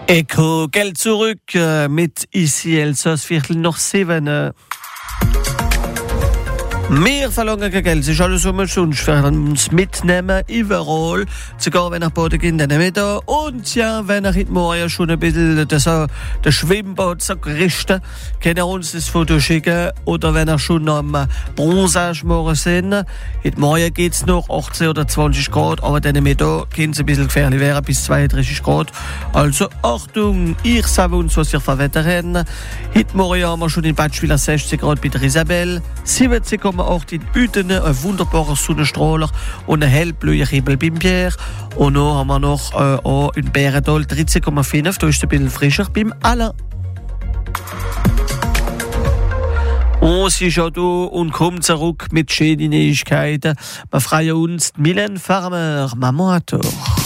Echo, Geld zurück mit Ici Elsass, Viertel nach 7. Wir verlangen kein Geld, es ist alles umsonst. Wir werden uns mitnehmen, überall. Sogar wenn nach Boden gehen, dann mit da. Und ja, wenn ihr heute Morgen schon ein bisschen das Schwimmbad so gerichtet, könnt ihr uns das Foto schicken. Oder wenn ihr schon am Bronzage morgen sind. Heute Morgen geht es noch 18 oder 20 Grad, aber dann mit da kann es ein bisschen gefährlich werden, bis 32 Grad. Also Achtung, ich sage uns, was ihr für Wetter habt. Heute Morgen haben wir schon in Badschwiller 60 Grad bei der Isabel, 70,8 in Uetene, ein wunderbarer Sonnenstrahler und ein hellblauer Himmel beim Pierre. Und dann haben wir noch in Bärental 13,5, da ist es ein bisschen frischer beim Alain. Und sie ist ja da und kommt zurück mit schönen Neuigkeiten. Wir freuen uns, Mylène Farmer, Maman hat doch.